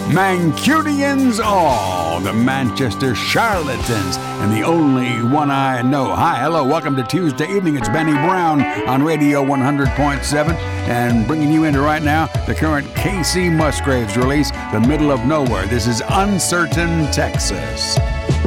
Mancunians all, the Manchester Charlatans, and the only one I know. Hi, hello, welcome to Tuesday evening. It's Benny Brown on Radio 100.7, and bringing you into right now the current KC Musgraves release, The Middle of Nowhere. This is Uncertain Texas.